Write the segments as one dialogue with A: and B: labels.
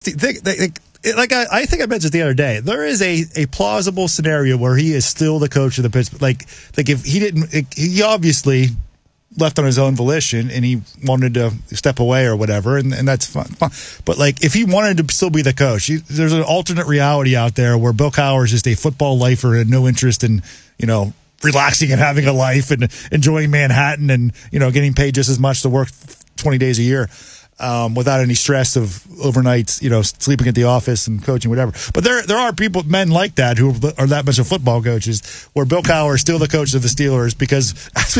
A: I think I mentioned the other day, there is a plausible scenario where he is still the coach of the Pittsburgh. Like if he didn't, he obviously left on his own volition and he wanted to step away or whatever, and that's fine. But like if he wanted to still be the coach, there's an alternate reality out there where Bill Cowher is just a football lifer and no interest in relaxing and having a life and enjoying Manhattan and getting paid just as much to work 20 days a year. Without any stress of overnights, sleeping at the office and coaching, whatever. But there are men like that who are that much of football coaches, where Bill Cowher is still the coach of the Steelers because,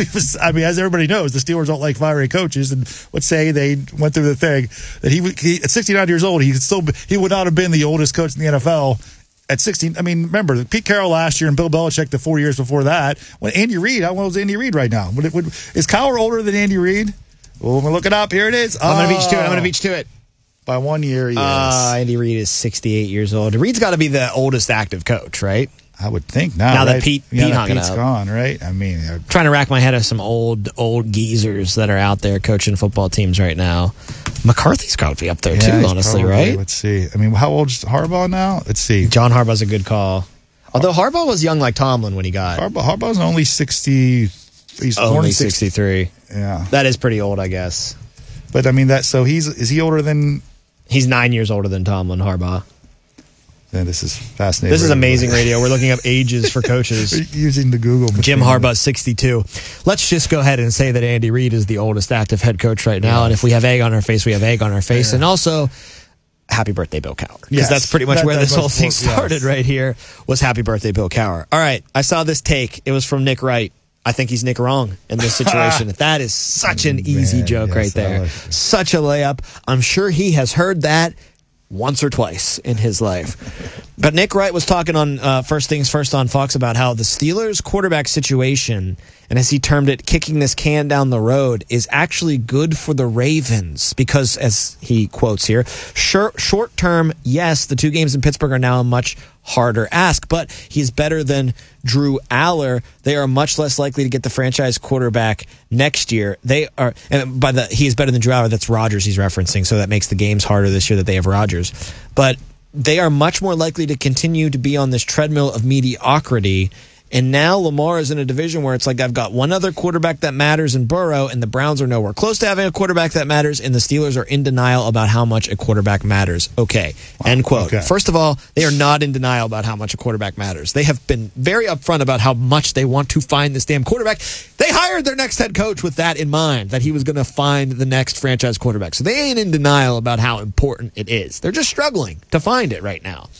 A: as everybody knows, the Steelers don't like firing coaches. And let's say they went through the thing that he at 69 years old, he would not have been the oldest coach in the NFL. At 16, remember, Pete Carroll last year and Bill Belichick the 4 years before that. When Andy Reid, how old is Andy Reid right now? Is Cowher older than Andy Reid? Well, we'll look it up. Here it is.
B: I'm going to beat you to it.
A: By 1 year, yes.
B: Andy Reid is 68 years old. Reid's got to be the oldest active coach, right?
A: I would think now.
B: Now
A: right?
B: that Pete's
A: gone, right?
B: Trying to rack my head of some old geezers that are out there coaching football teams right now. McCarthy's got to be up there too, honestly,
A: probably,
B: right?
A: Let's see. How old's Harbaugh now? Let's see.
B: John Harbaugh's a good call. Although Harbaugh was young like Tomlin when he got.
A: Harbaugh's only 60. He's
B: only 63.
A: Yeah,
B: that is pretty old, I guess.
A: But is he older than?
B: He's 9 years older than Tomlin, Harbaugh.
A: Yeah, this is fascinating.
B: This is amazing radio. We're looking up ages for coaches.
A: Using the Google machine.
B: Jim Harbaugh, 62. Let's just go ahead and say that Andy Reid is the oldest active head coach right now. Yeah. And if we have egg on our face, we have egg on our face. Yeah. And also, happy birthday, Bill Cowher. Because that's pretty much where this whole thing started right here, was happy birthday, Bill Cowher. All right, I saw this take. It was from Nick Wright. I think he's Nick wrong in this situation. That is such an easy joke right there. Such a layup. I'm sure he has heard that once or twice in his life. But Nick Wright was talking on First Things First on Fox about how the Steelers' quarterback situation, and as he termed it, kicking this can down the road, is actually good for the Ravens because, as he quotes here, short term, yes, the 2 games in Pittsburgh are now a much harder ask, but he's better than Drew Aller. They are much less likely to get the franchise quarterback next year. They are, and he is better than Drew Aller. That's Rodgers he's referencing, so that makes the games harder this year that they have Rodgers. But they are much more likely to continue to be on this treadmill of mediocrity. And now Lamar is in a division where it's like, I've got one other quarterback that matters in Burrow, and the Browns are nowhere close to having a quarterback that matters, and the Steelers are in denial about how much a quarterback matters. Okay. End quote. Okay. First of all, they are not in denial about how much a quarterback matters. They have been very upfront about how much they want to find this damn quarterback. They hired their next head coach with that in mind, that he was going to find the next franchise quarterback. So they ain't in denial about how important it is. They're just struggling to find it right now.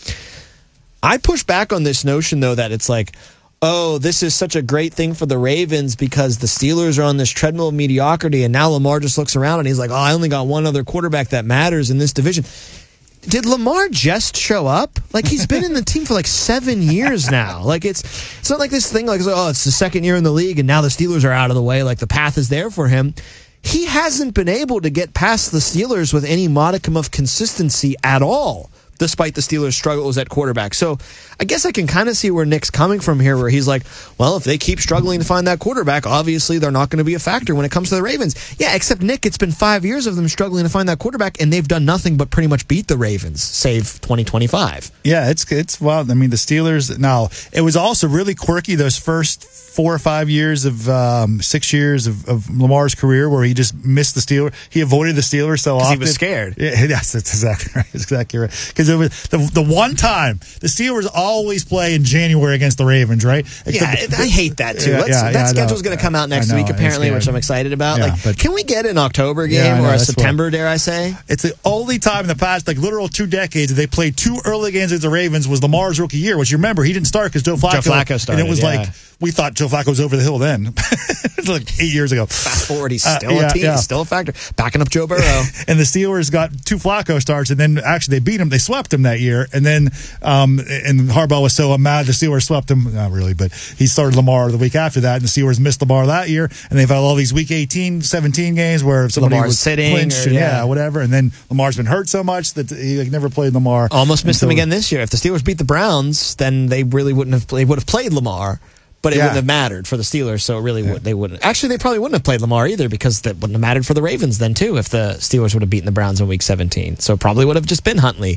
B: I push back on this notion, though, that it's like, oh, this is such a great thing for the Ravens because the Steelers are on this treadmill of mediocrity, and now Lamar just looks around and he's like, oh, I only got one other quarterback that matters in this division. Did Lamar just show up? Like, he's been in the team for like 7 years now. Like, it's not like this thing like, oh, it's the second year in the league and now the Steelers are out of the way. Like, the path is there for him. He hasn't been able to get past the Steelers with any modicum of consistency at all, despite the Steelers' struggles at quarterback. So I guess I can kind of see where Nick's coming from here, where he's like, well, if they keep struggling to find that quarterback, obviously they're not going to be a factor when it comes to the Ravens. Yeah, except, Nick, it's been 5 years of them struggling to find that quarterback, and they've done nothing but pretty much beat the Ravens, save 2025.
A: Yeah, it's wild. I mean, the Steelers, now, it was also really quirky those first 4 or 5 years of 6 years of Lamar's career where he just missed the Steelers. He avoided the Steelers so often.
B: He was scared.
A: Yeah, yes, that's exactly right. That's exactly right. Because it was the one time the Steelers always play in January against the Ravens, right?
B: I hate that too. That schedule's going to come out next week, apparently, which I'm excited about. Yeah, can we get an October game or a September, dare I say?
A: It's the only time in the past, like literal 2 decades, that they played 2 early games against the Ravens was Lamar's rookie year, which you remember he didn't start because Joe Flacco started. And it was like, we thought Joe Flacco was over the hill then. It's like 8 years ago.
B: Fast forward, he's still a team. He's still a factor. Backing up Joe Burrow.
A: And the Steelers got 2 Flacco starts, and then actually they beat him. They swept him that year. And then and Harbaugh was so mad the Steelers swept him. Not really, but he started Lamar the week after that, and the Steelers missed Lamar that year. And they've had all these week 18, 17 games where somebody
B: Lamar's
A: was
B: sitting.
A: Clinched and whatever. And then Lamar's been hurt so much that he never played Lamar.
B: Almost missed him again this year. If the Steelers beat the Browns, then they really wouldn't have played. They would have played Lamar. But it wouldn't have mattered for the Steelers, so it really they wouldn't. Actually, they probably wouldn't have played Lamar either because that wouldn't have mattered for the Ravens then, too, if the Steelers would have beaten the Browns in Week 17. So it probably would have just been Huntley